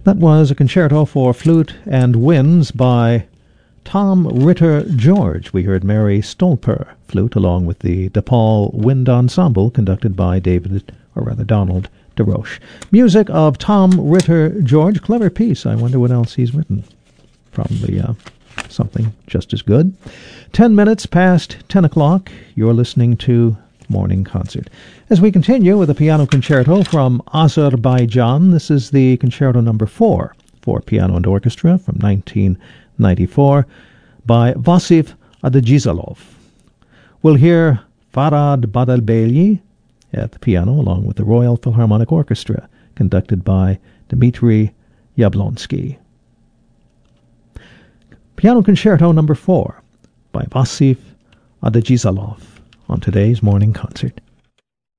That was a concerto for flute and winds by Tom Ritter George. We heard Mary Stolper, flute, along with the DePaul Wind Ensemble, conducted by Donald DeRoche. Music of Tom Ritter George. Clever piece. I wonder what else he's written. Probably something just as good. 10 minutes past 10 o'clock. You're listening to Morning Concert. As we continue with a piano concerto from Azerbaijan, this is the Concerto No. 4 for piano and orchestra from 1994 by Vasif Adegizalov. We'll hear Farhad Badalbeli at the piano along with the Royal Philharmonic Orchestra, conducted by Dmitry Yablonsky. Piano Concerto No. 4 by Vasif Adegizalov on today's Morning Concert.